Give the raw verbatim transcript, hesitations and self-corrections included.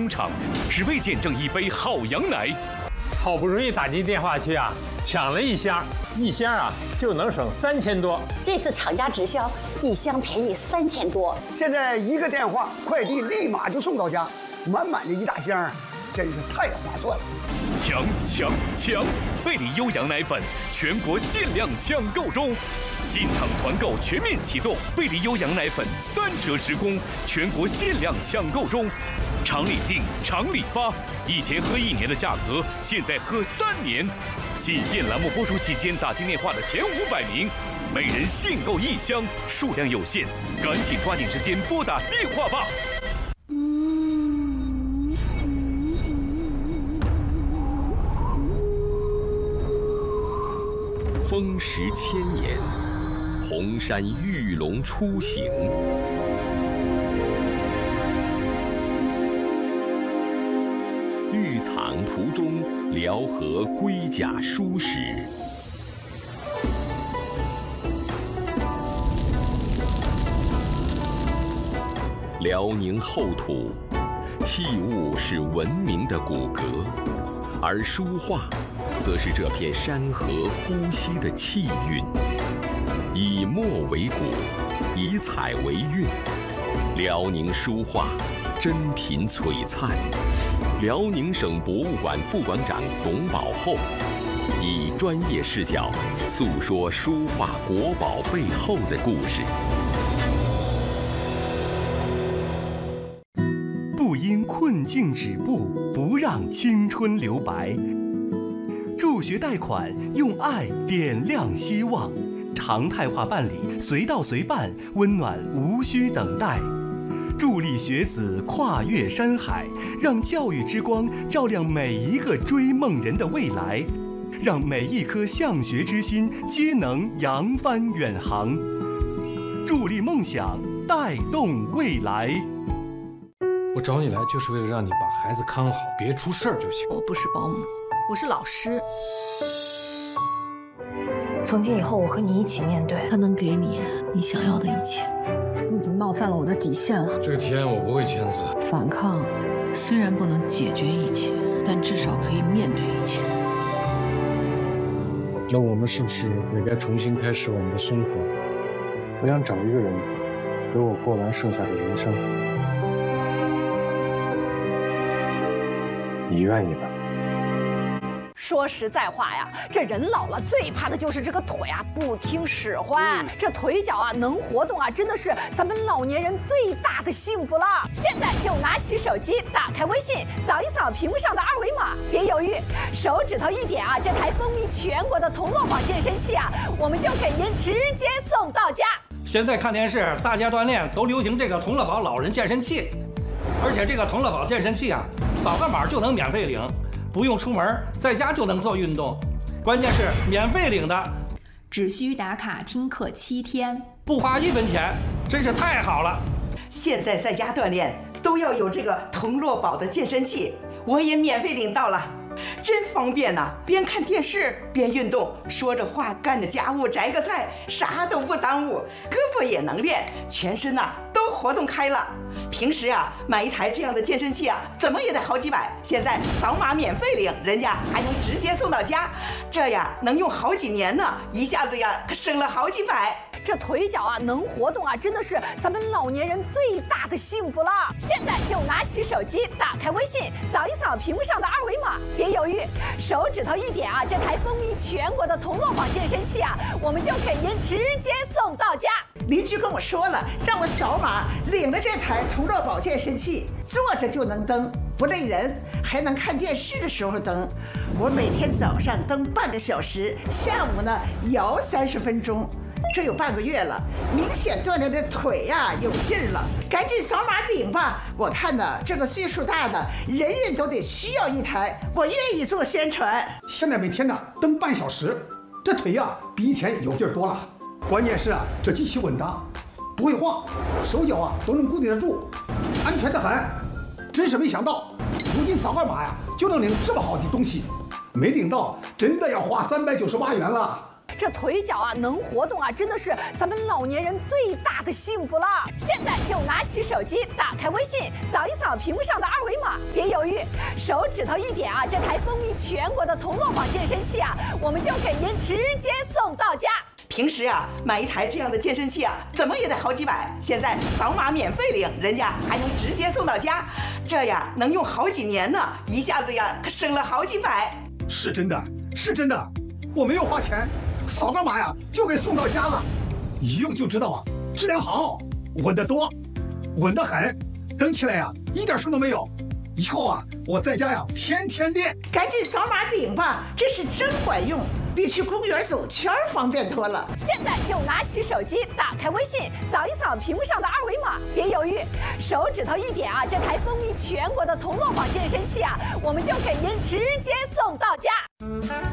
工厂，只为见证一杯好羊奶。 好不容易打进电话去啊，抢了一箱，一箱啊就能省三千多。 这次厂家直销，一箱便宜三千多。 现在一个电话，快递立马就送到家，满满的一大箱，真是太划算了。 抢抢抢！贝里优羊奶粉全国限量抢购中，进场团购全面启动，贝里优羊奶粉三折直供，全国限量抢购中。厂里订，厂里发，以前喝一年的价格，现在喝三年。仅限栏目播出期间打进电话的前五百名，每人限购一箱，数量有限，赶紧抓紧时间拨打电话吧。 风蚀千年，红山玉龙出行。御藏途中，辽河龟甲书史。辽宁厚土，器物是文明的骨骼，而书画则是这片山河呼吸的气韵。以墨为骨，以彩为韵，辽宁书画珍品璀璨。辽宁省博物馆副馆长董宝厚以专业视角诉说书画国宝背后的故事。 不因困境止步，不让青春留白。助学贷款，用爱点亮希望，常态化办理，随到随办，温暖无需等待。助力学子跨越山海，让教育之光照亮每一个追梦人的未来，让每一颗向学之心皆能扬帆远航。助力梦想，带动未来。 我找你来就是为了让你把孩子看好，别出事儿就行。 我不是保姆，我是老师。 从今以后，我和你一起面对。 他能给你你想要的一切。 你已经冒犯了我的底线了。 这个钱我不会签字。 反抗虽然不能解决一切，但至少可以面对一切。 那我们是不是也该重新开始我们的生活？我想找一个人陪我过完剩下的人生。你愿意吧？ 说实在话呀，这人老了最怕的就是这个腿啊不听使唤，嗯、这腿脚啊能活动啊，真的是咱们老年人最大的幸福了。现在就拿起手机，打开微信，扫一扫屏幕上的二维码，别犹豫，手指头一点啊，这台风靡全国的同乐宝健身器啊，我们就给您直接送到家。 现在看电视，大家锻炼都流行这个同乐宝老人健身器，而且这个同乐宝健身器啊，扫个码就能免费领。不用出门，在家就能做运动，关键是免费领的， 只需打卡听课七天， 不花一分钱，真是太好了。 现在在家锻炼都要有这个同乐宝的健身器，我也免费领到了，真方便呐、啊！边看电视边运动，说着话干着家务，摘个菜，啥都不耽误，胳膊也能练，全身呐、啊、都活动开了。平时啊，买一台这样的健身器啊，怎么也得好几百。现在扫码免费领，人家还能直接送到家，这呀能用好几年呢，一下子呀可省了好几百。 这腿脚啊能活动啊，真的是咱们老年人最大的幸福了。现在就拿起手机，打开微信，扫一扫屏幕上的二维码，别犹豫，手指头一点啊，这台风靡全国的同乐宝健身器啊，我们就给您直接送到家。 邻居跟我说了，让我扫码领了这台同乐宝健身器，坐着就能蹬，不累人，还能看电视的时候蹬。我每天早上蹬半个小时，下午呢摇三十分钟。这有半个月了，明显锻炼的腿呀、啊、有劲儿了，赶紧扫码领吧！我看呢，这个岁数大的人人都得需要一台，我愿意做宣传。 现在每天呢蹬半小时，这腿呀、啊、比以前有劲儿多了。关键是啊，这机器稳当，不会晃，手脚啊都能固定得住，安全得很。真是没想到，如今扫个码呀就能领这么好的东西，没领到真的要花三百九十八元了。 这腿脚啊能活动啊，真的是咱们老年人最大的幸福了。现在就拿起手机，打开微信，扫一扫屏幕上的二维码，别手指头一点啊，这台风靡全国的童乐宝健身器啊，我们就给您直接送到家。 平时啊，买一台这样的健身器啊，怎么也得好几百。现在扫码免费领，人家还能直接送到家，这呀能用好几年呢，一下子呀可省了好几百。 是真的，是真的，我没有花钱，扫个码呀就给送到家了，一用就知道啊，质量好，稳得多，稳得很，蹬起来呀一点声都没有。以后啊，我在家呀天天练。 赶紧扫码领吧，这是真管用，比去公园走圈方便多了。 现在就拿起手机，打开微信，扫一扫屏幕上的二维码，别犹豫，手指头一点啊，这台风靡全国的童乐宝健身器啊，我们就给您直接送到家。